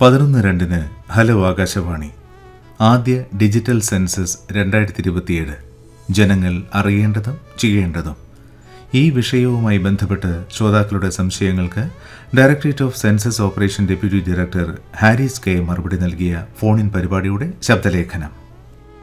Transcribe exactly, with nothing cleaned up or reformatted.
പതിനൊന്ന് രണ്ടിന് ഹലോ ആകാശവാണി. ആദ്യ ഡിജിറ്റൽ സെൻസസ് രണ്ടായിരത്തി ഇരുപത്തിയേഴ്. ജനങ്ങൾ അറിയേണ്ടതും ചെയ്യേണ്ടതും. ഈ വിഷയവുമായി ബന്ധപ്പെട്ട് ശ്രോതാക്കളുടെ സംശയങ്ങൾക്ക് directorate of census operation deputy director Haris K മറുപടി നൽകിയ ഫോണിൻ പരിപാടിയുടെ ശബ്ദലേഖനം.